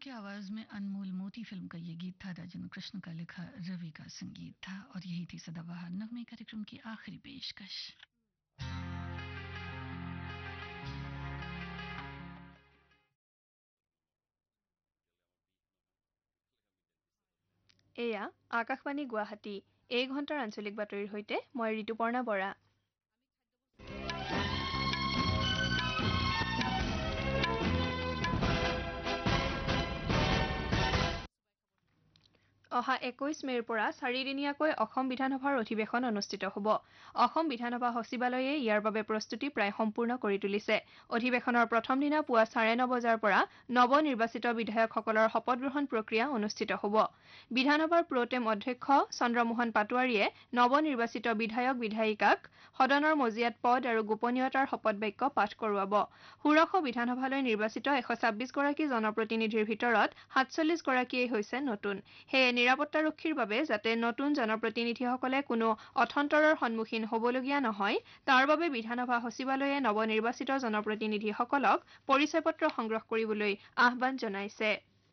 की आवाज में अनमोल मोती फिल्म का ये गीत था। राजन कृष्ण का लिखा, रवि का संगीत था और यही थी सदाबहार नगमे कार्यक्रम की आखिरी पेशकश। এয়া আকাশবাণী গুৱাহাটী। এই ঘণ্টাৰ আঞ্চলিক বাতৰিৰ সৈতে মই ঋতুপৰ্ণা বৰা। অহা 21 মেৰ পৰা 4দিনীয়াকৈ অসম বিধানসভাৰ অধিৱেশন অনুষ্ঠিত হ'ব। অসম বিধানসভা সচিবালয়ে ইয়াৰ বাবে প্ৰস্তুতি প্ৰায় সম্পূৰ্ণ কৰি তুলিছে। অধিৱেশনৰ প্ৰথম দিনা পুৱা 9:30 বজাৰ পৰা নৱনিৰ্বাচিত বিধায়কসকলৰ শপত গ্ৰহণ প্ৰক্ৰিয়া অনুষ্ঠিত হ'ব। বিধানসভাৰ প্ৰটেম অধ্যক্ষ চন্দ্ৰমোহন পাটোৱাৰীয়ে নৱনিৰ্বাচিত বিধায়ক বিধায়িকাক সদনৰ মজিয়াত পদ আৰু গোপনীয়তাৰ শপত বাক্য পাঠ কৰোৱাব। ষোড়শ বিধানসভালৈ নিৰ্বাচিত 126 গৰাকী জনপ্ৰতিনিধিৰ ভিতৰত 47 গৰাকীয়ে হৈছে নতুন। সেয়ে নিৰাপত্তাৰক্ষীৰ বাবে যাতে নতুন জনপ্ৰতিনিধিসকলে কোনো অথন্তৰৰ সন্মুখীন হ'বলগীয়া নহয়, তাৰ বাবে বিধানসভা সচিবালয়ে নৱনিৰ্বাচিত জনপ্ৰতিনিধিসকলক পৰিচয় পত্ৰ সংগ্ৰহ কৰিবলৈ আহ্বান জনাইছে।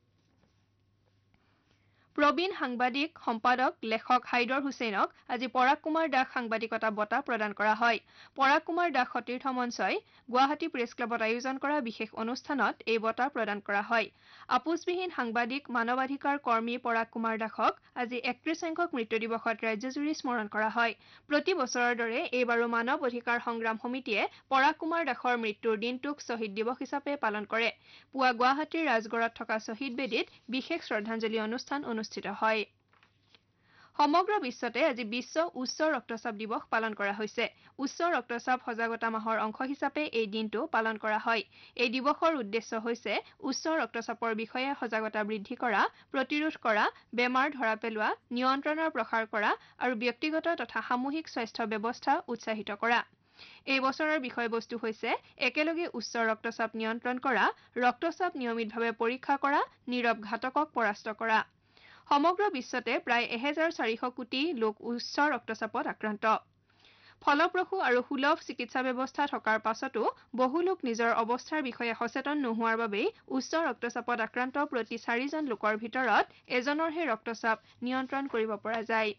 প্ৰবীণ সাংবাদিক সম্পাদক লেখক হাইদৰ হুছেইনক আজি পৰাগ কুমাৰ দাস সাংবাদিকতা বঁটা প্ৰদান কৰা হয়। পৰাগ কুমাৰ দাস সতীৰ্থ মঞ্চই গুৱাহাটী প্ৰেছ ক্লাবত আয়োজন কৰা বিশেষ অনুষ্ঠানত এই বঁটা প্ৰদান কৰা হয়। আপোচবিহীন সাংবাদিক মানৱাধিকাৰ কৰ্মী পৰাগ কুমাৰ দাসক আজি 31 সংখ্যক মৃত্যু দিৱসত ৰাজ্যজুৰি স্মৰণ কৰা হয়। প্ৰতি বছৰৰ দৰে এইবাৰো মানৱ অধিকাৰ সংগ্ৰাম সমিতিয়ে পৰাগ কুমাৰ দাসৰ মৃত্যুৰ দিনটোক শ্বহীদ দিৱস হিচাপে পালন কৰে। পুৱা গুৱাহাটীৰ ৰাজগড়ত থকা শ্বহীদ বেদীত বিশেষ শ্ৰদ্ধাঞ্জলি অনুষ্ঠান অনুষ্ঠিত হয়। সমগ্ৰ বিশ্বতে আজি বিশ্ব উচ্চ ৰক্তচাপ দিৱস পালন কৰা হৈছে। উচ্চ ৰক্তচাপ সজাগতা মাহৰ অংশ হিচাপে এই দিনটো পালন কৰা হয়। এই দিৱসৰ উদ্দেশ্য হৈছে উচ্চ ৰক্তচাপৰ বিষয়ে সজাগতা বৃদ্ধি কৰা, প্ৰতিৰোধ কৰা, বেমাৰ ধৰা পেলোৱা, নিয়ন্ত্ৰণৰ প্ৰসাৰ কৰা আৰু ব্যক্তিগত তথা সামূহিক স্বাস্থ্য ব্যৱস্থা উৎসাহিত কৰা। এই বছৰৰ বিষয়বস্তু হৈছে একেলগে উচ্চ ৰক্তচাপ নিয়ন্ত্ৰণ কৰা, ৰক্তচাপ নিয়মিতভাৱে পৰীক্ষা কৰা, নীৰৱ ঘাতকক পৰাস্ত কৰা। সমগ্ৰ বিশ্বতে প্ৰায় 1400 কোটি লোক উচ্চ ৰক্তচাপত আক্ৰান্ত। ফলপ্ৰসূ আৰু সুলভ চিকিৎসা ব্যৱস্থা থকাৰ পাছতো বহু লোক নিজৰ অৱস্থাৰ বিষয়ে সচেতন নোহোৱাৰ বাবেই উচ্চ ৰক্তচাপত আক্ৰান্ত প্ৰতি 4জন লোকৰ ভিতৰত এজনৰহে ৰক্তচাপ নিয়ন্ত্ৰণ কৰিব পৰা যায়।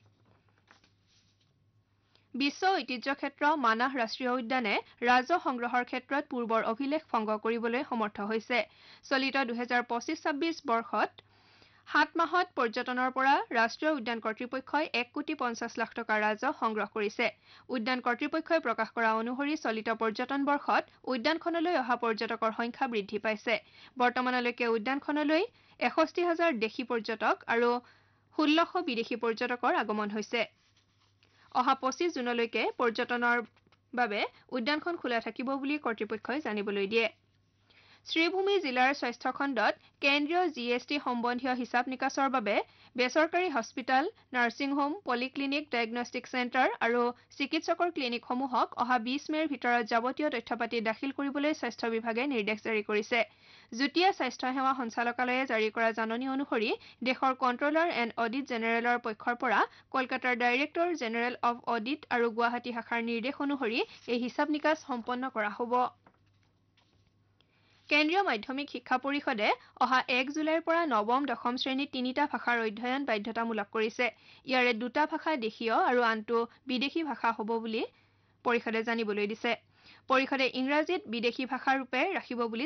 বিশ্ব ঐতিহ্য ক্ষেত্ৰ মানাহ ৰাষ্ট্ৰীয় উদ্যানে ৰাজহ সংগ্ৰহৰ ক্ষেত্ৰত পূৰ্বৰ অভিলেখ ভংগ কৰিবলৈ সমৰ্থ হৈছে। চলিত 2025-26 বৰ্ষত 7 মাহত পৰ্যটনৰ পৰা ৰাষ্ট্ৰীয় উদ্যান কৰ্তৃপক্ষই 1,50,00,000 টকা ৰাজহ সংগ্ৰহ কৰিছে। উদ্যান কৰ্তৃপক্ষই প্ৰকাশ কৰা অনুসৰি চলিত পৰ্যটন বৰ্ষত উদ্যানখনলৈ অহা পৰ্যটকৰ সংখ্যা বৃদ্ধি পাইছে। বৰ্তমানলৈকে উদ্যানখনলৈ 61,000 দেশী পৰ্যটক আৰু 1,600 বিদেশী পৰ্যটকৰ আগমন হৈছে। অহা 25 জুনলৈকে পৰ্যটনৰ বাবে উদ্যানখন খোলা থাকিব বুলি কৰ্তৃপক্ষই জানিবলৈ দিয়ে। শ্ৰীভূমি জিলাৰ স্বাস্থ্য খণ্ডত কেন্দ্ৰীয় GST সম্বন্ধীয় হিচাপ নিকাচৰ বাবে বেচৰকাৰী hospital, nursing home, polyclinic, diagnostic centre আৰু চিকিৎসকৰ ক্লিনিকসমূহক অহা 20 মেৰ ভিতৰত যাৱতীয় তথ্যপাতি দাখিল কৰিবলৈ স্বাস্থ্য বিভাগে নিৰ্দেশ জাৰি কৰিছে। যুটীয়া স্বাস্থ্য সেৱা সঞ্চালকালয়ে জাৰি কৰা জাননী অনুসৰি দেশৰ কণ্ট্ৰলাৰ এণ্ড অডিট জেনেৰেলৰ পক্ষৰ পৰা কলকাতাৰ ডাইৰেক্টৰ জেনেৰেল অৱ অডিট আৰু গুৱাহাটী শাখাৰ নিৰ্দেশ অনুসৰি এই হিচাপ নিকাচ সম্পন্ন কৰা হ'ব। কেন্দ্ৰীয় মাধ্যমিক শিক্ষা পৰিষদে অহা 1 জুলাইৰ পৰা নৱম দশম শ্ৰেণীত 3টা ভাষাৰ অধ্যয়ন বাধ্যতামূলক কৰিছে। ইয়াৰে 2টা ভাষা দেশীয় আৰু আনটো বিদেশী ভাষা হ'ব বুলি পৰিষদে জানিবলৈ দিছে। পৰিষদে ইংৰাজীত বিদেশী ভাষা ৰূপে ৰাখিব বুলি